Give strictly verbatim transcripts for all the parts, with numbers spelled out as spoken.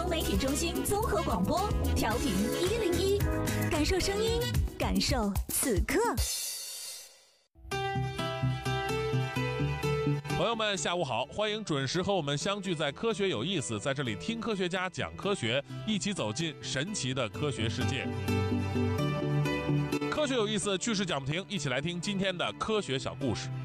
融媒体中心综合广播，调频一零一，感受声音，感受此刻。 朋友们，下午好，欢迎准时和我们相聚在科学有意思，在这里听科学家讲科学，一起走进神奇的科学世界。科学有意思，趣事讲不停，一起来听今天的科学小故事。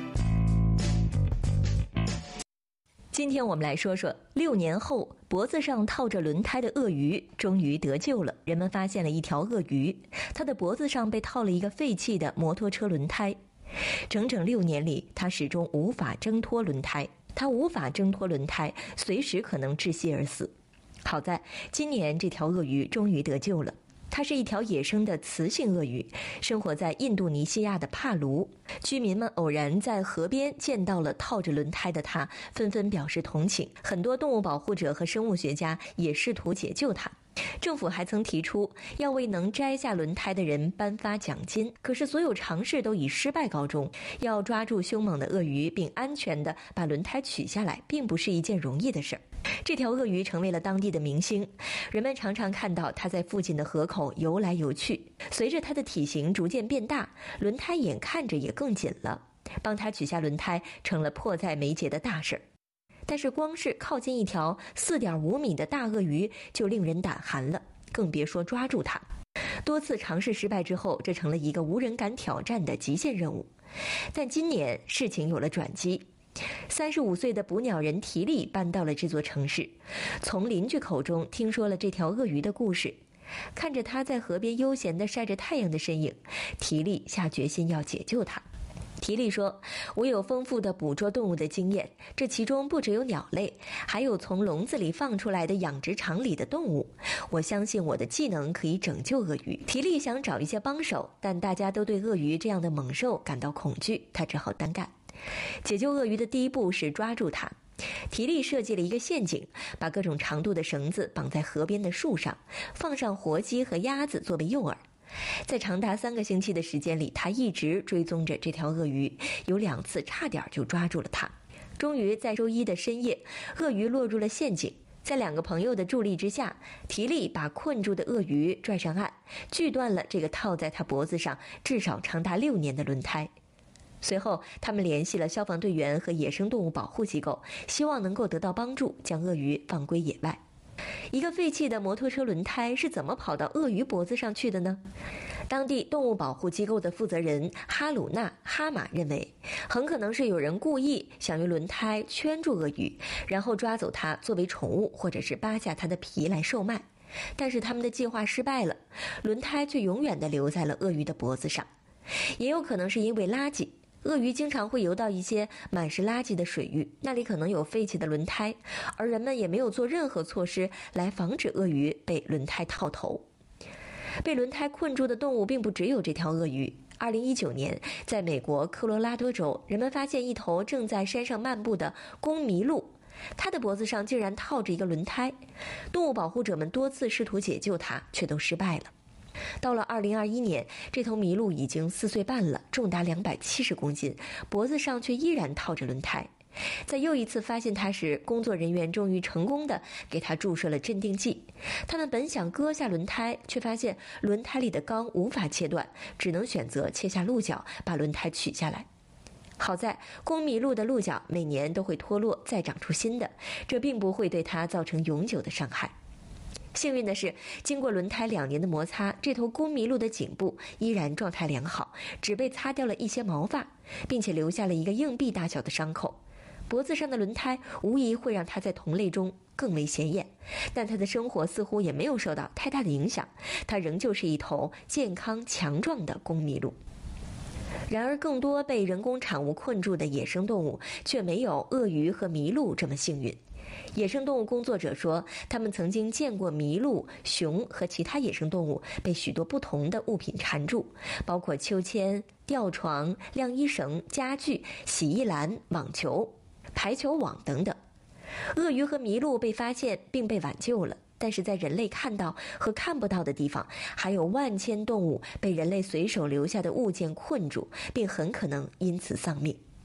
今天我们来说说，六年后，脖子上套着轮胎的鳄鱼终于得救了。人们发现了一条鳄鱼，它的脖子上被套了一个废弃的摩托车轮胎。整整六年里，它始终无法挣脱轮胎，它无法挣脱轮胎，随时可能窒息而死。好在今年这条鳄鱼终于得救了。它是一条野生的雌性鳄鱼，生活在印度尼西亚的帕卢。居民们偶然在河边见到了套着轮胎的它，纷纷表示同情。很多动物保护者和生物学家也试图解救它。政府还曾提出要为能摘下轮胎的人颁发奖金，可是所有尝试都以失败告终。要抓住凶猛的鳄鱼并安全地把轮胎取下来，并不是一件容易的事儿。这条鳄鱼成为了当地的明星，人们常常看到它在附近的河口游来游去。随着它的体型逐渐变大，轮胎眼看着也更紧了，帮它取下轮胎成了迫在眉睫的大事儿。但是光是靠近一条 四点五米的大鳄鱼就令人胆寒了，更别说抓住它。多次尝试失败之后，这成了一个无人敢挑战的极限任务。但今年事情有了转机，三十五岁的捕鸟人提利搬到了这座城市，从邻居口中听说了这条鳄鱼的故事。看着它在河边悠闲地晒着太阳的身影，提利下决心要解救它。提利说，我有丰富的捕捉动物的经验，这其中不只有鸟类，还有从笼子里放出来的养殖场里的动物。我相信我的技能可以拯救鳄鱼。提利想找一些帮手，但大家都对鳄鱼这样的猛兽感到恐惧，他只好单干。解救鳄鱼的第一步是抓住它。提利设计了一个陷阱，把各种长度的绳子绑在河边的树上，放上活鸡和鸭子作为诱饵。在长达三个星期的时间里，他一直追踪着这条鳄鱼，有两次差点就抓住了它。终于在周一的深夜，鳄鱼落入了陷阱。在两个朋友的助力之下，提利把困住的鳄鱼拽上岸，锯断了这个套在他脖子上至少长达六年的轮胎。随后他们联系了消防队员和野生动物保护机构，希望能够得到帮助，将鳄鱼放归野外。一个废弃的摩托车轮胎是怎么跑到鳄鱼脖子上去的呢？当地动物保护机构的负责人哈鲁纳·哈马认为，很可能是有人故意想用轮胎圈住鳄鱼，然后抓走它作为宠物，或者是扒下它的皮来售卖。但是他们的计划失败了，轮胎却永远地留在了鳄鱼的脖子上。也有可能是因为垃圾，鳄鱼经常会游到一些满是垃圾的水域，那里可能有废弃的轮胎，而人们也没有做任何措施来防止鳄鱼被轮胎套头。被轮胎困住的动物并不只有这条鳄鱼。二零一九年，在美国科罗拉多州，人们发现一头正在山上漫步的公麋鹿，它的脖子上竟然套着一个轮胎。动物保护者们多次试图解救它，却都失败了。到了二零二一年，这头麋鹿已经四岁半了，重达两百七十公斤，脖子上却依然套着轮胎。在又一次发现它时，工作人员终于成功地给它注射了镇定剂。他们本想割下轮胎，却发现轮胎里的钢无法切断，只能选择切下鹿角，把轮胎取下来。好在公麋鹿的鹿角每年都会脱落，再长出新的，这并不会对它造成永久的伤害。幸运的是，经过轮胎两年的摩擦，这头公麋鹿的颈部依然状态良好，只被擦掉了一些毛发，并且留下了一个硬币大小的伤口。脖子上的轮胎无疑会让它在同类中更为显眼，但它的生活似乎也没有受到太大的影响，它仍旧是一头健康强壮的公麋鹿。然而，更多被人工产物困住的野生动物却没有鳄鱼和麋鹿这么幸运。野生动物工作者说，他们曾经见过麋鹿、熊和其他野生动物被许多不同的物品缠住，包括秋千、吊床、晾衣绳、家具、洗衣篮、网球、排球网等等。鳄鱼和麋鹿被发现并被挽救了，但是在人类看到和看不到的地方，还有万千动物被人类随手留下的物件困住，并很可能因此丧命。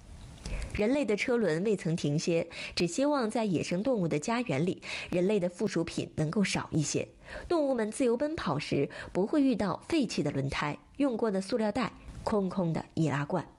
人类的车轮未曾停歇，只希望在野生动物的家园里，人类的附属品能够少一些。动物们自由奔跑时，不会遇到废弃的轮胎、用过的塑料袋、空空的易拉罐。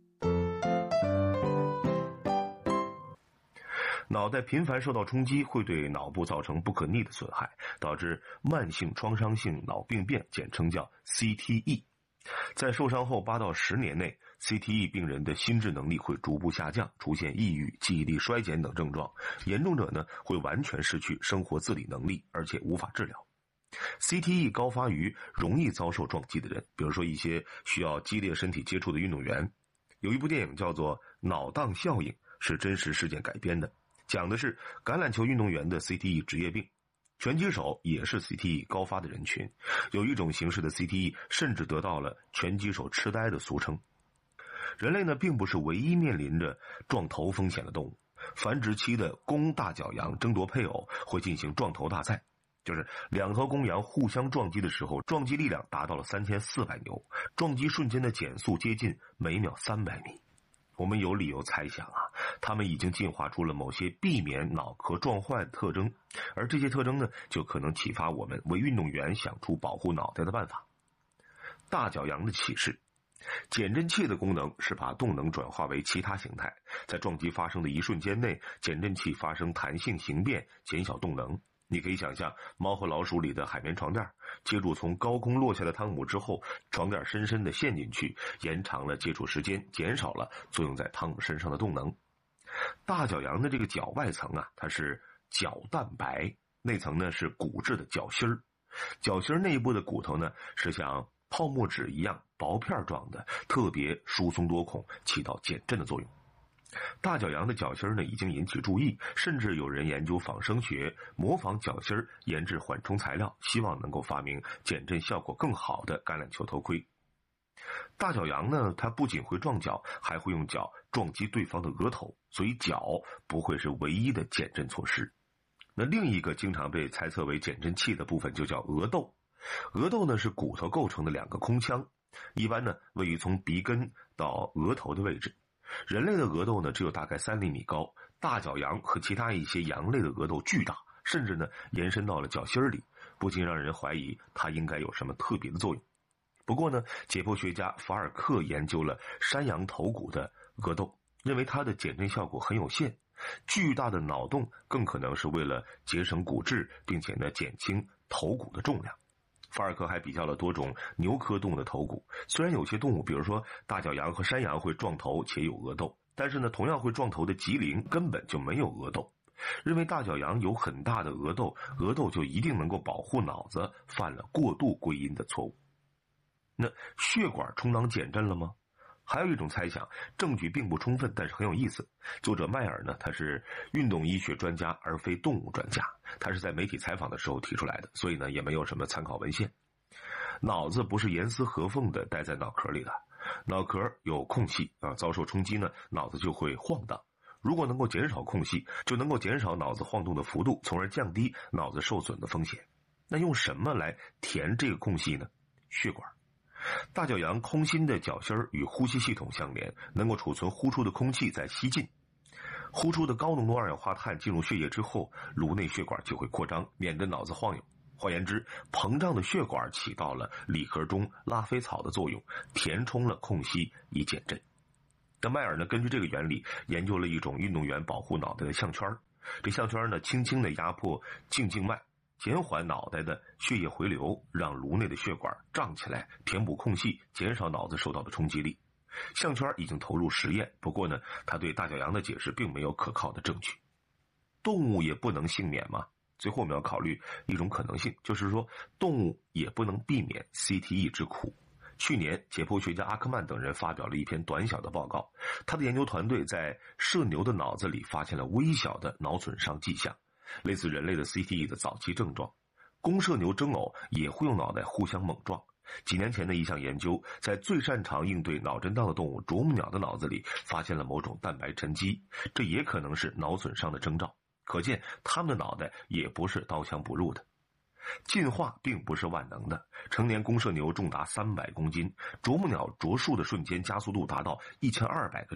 脑袋频繁受到冲击，会对脑部造成不可逆的损害，导致慢性创伤性脑病变，简称叫 C T E。在受伤后八到十年内 ，C T E 病人的心智能力会逐步下降，出现抑郁、记忆力衰减等症状。严重者呢，会完全失去生活自理能力，而且无法治疗。C T E 高发于容易遭受撞击的人，比如说一些需要激烈身体接触的运动员。有一部电影叫做《脑荡效应》，是真实事件改编的，讲的是橄榄球运动员的 C T E 职业病。拳击手也是 C T E 高发的人群，有一种形式的 C T E 甚至得到了拳击手痴呆的俗称。人类呢，并不是唯一面临着撞头风险的动物。繁殖期的公大角羊争夺配偶会进行撞头大赛，就是两头公羊互相撞击的时候，撞击力量达到了三千四百牛，撞击瞬间的减速接近每秒三百米。我们有理由猜想啊，它们已经进化出了某些避免脑壳撞坏的特征，而这些特征呢，就可能启发我们为运动员想出保护脑袋的办法。大角羊的启示，减震器的功能是把动能转化为其他形态，在撞击发生的一瞬间内，减震器发生弹性形变，减小动能。你可以想象猫和老鼠里的海绵床垫，接住从高空落下的汤姆之后，床垫深深地陷进去，延长了接触时间，减少了作用在汤姆身上的动能。大角羊的这个角外层啊，它是角蛋白，内层呢是骨质的角芯儿，角芯儿内部的骨头呢是像泡沫纸一样薄片状的，特别疏松多孔，起到减震的作用。大角羊的角芯呢已经引起注意，甚至有人研究仿生学，模仿角芯研制缓冲材料，希望能够发明减震效果更好的橄榄球头盔。大角羊呢，它不仅会撞角，还会用角撞击对方的额头，所以角不会是唯一的减震措施。那另一个经常被猜测为减震器的部分就叫额窦。额窦呢是骨头构成的两个空腔，一般呢位于从鼻根到额头的位置。人类的额窦呢只有大概三厘米高，大角羊和其他一些羊类的额窦巨大，甚至呢延伸到了脚心里，不禁让人怀疑它应该有什么特别的作用。不过呢，解剖学家法尔克研究了山羊头骨的额窦，认为它的减震效果很有限，巨大的脑洞更可能是为了节省骨质，并且呢减轻头骨的重量。法尔克还比较了多种牛科动物的头骨，虽然有些动物，比如说大角羊和山羊会撞头且有额窦，但是呢，同样会撞头的吉林根本就没有额窦。认为大角羊有很大的额窦，额窦就一定能够保护脑子，犯了过度归因的错误。那血管充当减震了吗？还有一种猜想，证据并不充分，但是很有意思。作者迈尔呢，他是运动医学专家，而非动物专家。他是在媒体采访的时候提出来的，所以呢，也没有什么参考文献。脑子不是严丝合缝的待在脑壳里的，脑壳有空隙啊，遭受冲击呢，脑子就会晃荡。如果能够减少空隙，就能够减少脑子晃动的幅度，从而降低脑子受损的风险。那用什么来填这个空隙呢？血管。大角羊空心的角芯与呼吸系统相连，能够储存呼出的空气再吸进。呼出的高浓度二氧化碳进入血液之后，颅内血管就会扩张，免得脑子晃悠。换言之，膨胀的血管起到了礼盒中拉菲草的作用，填充了空隙以减震。那迈尔呢，根据这个原理研究了一种运动员保护脑袋的项圈，这项圈呢轻轻地压迫颈静脉，减缓脑袋的血液回流，让颅内的血管胀起来，填补空隙，减少脑子受到的冲击力。项圈已经投入实验，不过呢，他对大角羊的解释并没有可靠的证据。动物也不能幸免吗？最后我们要考虑一种可能性，就是说动物也不能避免 C T E 之苦。去年，解剖学家阿克曼等人发表了一篇短小的报告，他的研究团队在射牛的脑子里发现了微小的脑损伤迹象，类似人类的 C T E 的早期症状。公射牛争偶也会用脑袋互相猛撞。几年前的一项研究，在最擅长应对脑震荡的动物啄木鸟的脑子里发现了某种蛋白沉积，这也可能是脑损伤的征兆。可见它们的脑袋也不是刀枪不入的。进化并不是万能的，成年公射牛重达三百公斤，啄木鸟啄树的瞬间加速度达到一千二百个 G，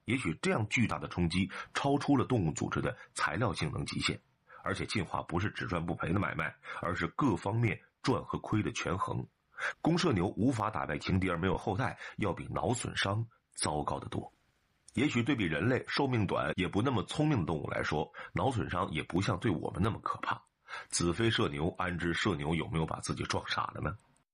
也许这样巨大的冲击超出了动物组织的材料性能极限，而且进化不是只赚不赔的买卖，而是各方面赚和亏的权衡。公社牛无法打败情敌而没有后代，要比脑损伤糟糕得多。也许对比人类寿命短也不那么聪明的动物来说，脑损伤也不像对我们那么可怕。子非社牛，安知社牛有没有把自己撞傻了呢？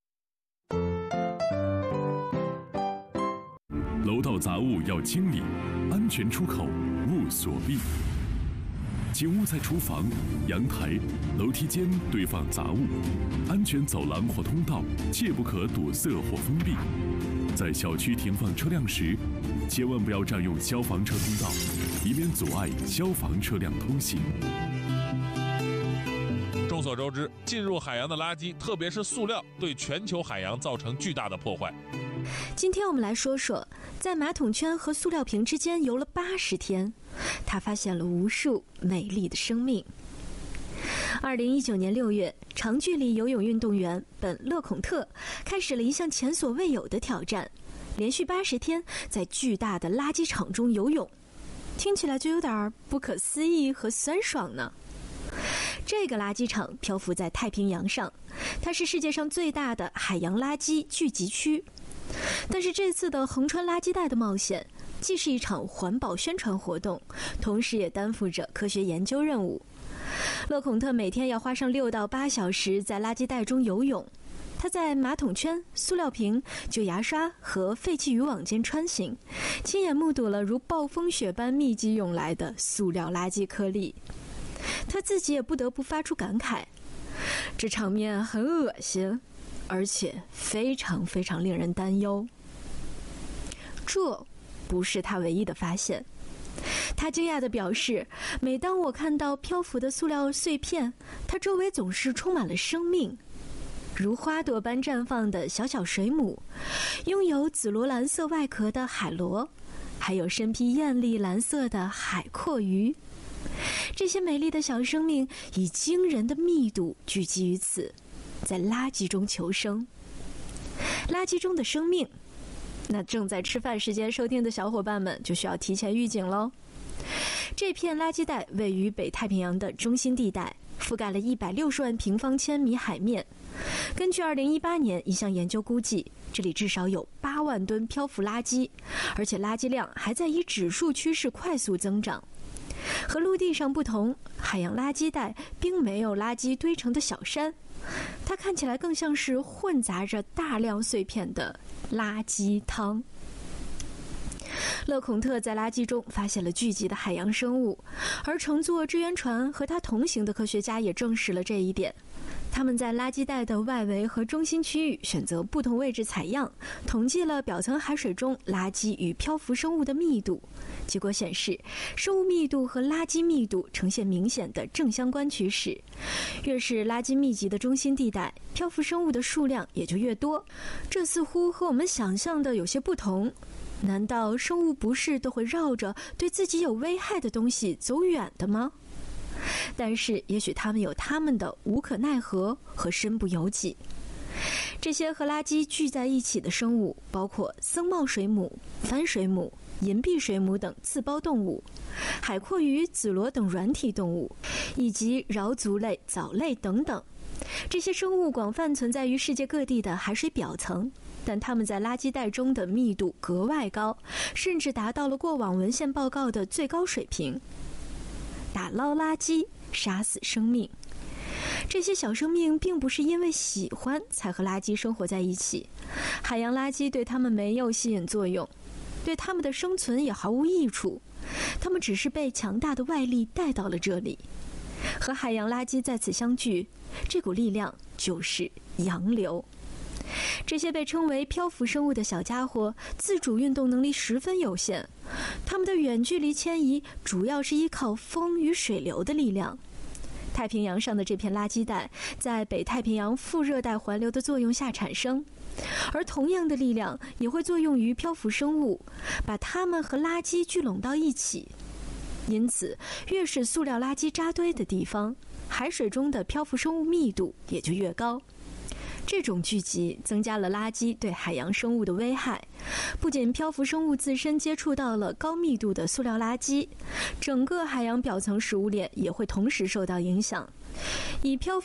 楼道杂物要清理，安全出口勿锁闭。请勿在厨房、阳台、楼梯间堆放杂物，安全走廊或通道切不可堵塞或封闭。在小区停放车辆时，千万不要占用消防车通道，以免阻碍消防车辆通行。 众所周知，进入海洋的垃圾，特别是塑料，对全球海洋造成巨大的破坏。 今天我们来说说，在马桶圈和塑料瓶之间游了八十天，他发现了无数美丽的生命。二零一九年六月，长距离游泳运动员本勒孔特开始了一项前所未有的挑战，连续八十天在巨大的垃圾场中游泳，听起来就有点不可思议和酸爽呢。这个垃圾场漂浮在太平洋上，它是世界上最大的海洋垃圾聚集区。但是这次的横穿垃圾带的冒险，既是一场环保宣传活动，同时也担负着科学研究任务。勒孔特每天要花上六到八小时在垃圾袋中游泳，他在马桶圈、塑料瓶、旧牙刷和废弃渔网间穿行，亲眼目睹了如暴风雪般密集涌来的塑料垃圾颗粒。他自己也不得不发出感慨，这场面很恶心，而且非常非常令人担忧。这不是他唯一的发现。他惊讶地表示，每当我看到漂浮的塑料碎片，它周围总是充满了生命，如花朵般绽放的小小水母，拥有紫罗兰色外壳的海螺，还有身披艳丽蓝色的海蛞蝓。这些美丽的小生命以惊人的密度聚集于此，在垃圾中求生。垃圾中的生命，那正在吃饭时间收听的小伙伴们就需要提前预警喽。这片垃圾带位于北太平洋的中心地带，覆盖了一百六十万平方千米海面。根据二零一八年一项研究估计，这里至少有八万吨漂浮垃圾，而且垃圾量还在以指数趋势快速增长。和陆地上不同，海洋垃圾带并没有垃圾堆成的小山，它看起来更像是混杂着大量碎片的垃圾汤。勒孔特在垃圾中发现了聚集的海洋生物，而乘坐支援船和他同行的科学家也证实了这一点。他们在垃圾带的外围和中心区域选择不同位置采样，统计了表层海水中垃圾与漂浮生物的密度。结果显示，生物密度和垃圾密度呈现明显的正相关趋势。越是垃圾密集的中心地带，漂浮生物的数量也就越多。这似乎和我们想象的有些不同。难道生物不是都会绕着对自己有危害的东西走远的吗？但是也许他们有他们的无可奈何和身不由己。这些和垃圾聚在一起的生物包括僧帽水母、番水母、银臂水母等刺胞动物，海蛞蝓、紫螺等软体动物，以及桡足类、藻类等等。这些生物广泛存在于世界各地的海水表层，但它们在垃圾带中的密度格外高，甚至达到了过往文献报告的最高水平。打捞垃圾，杀死生命。这些小生命并不是因为喜欢才和垃圾生活在一起，海洋垃圾对它们没有吸引作用，对它们的生存也毫无益处，它们只是被强大的外力带到了这里。和海洋垃圾在此相聚，这股力量就是洋流。这些被称为漂浮生物的小家伙自主运动能力十分有限，它们的远距离迁移主要是依靠风与水流的力量。太平洋上的这片垃圾带在北太平洋副热带环流的作用下产生，而同样的力量也会作用于漂浮生物，把它们和垃圾聚拢到一起。因此，越是塑料垃圾扎堆的地方，海水中的漂浮生物密度也就越高。这种聚集增加了垃圾对海洋生物的危害， 不仅漂浮生物自身接触到了高密度的塑料垃圾，整个海洋表层食物链也会同时受到影响。以漂浮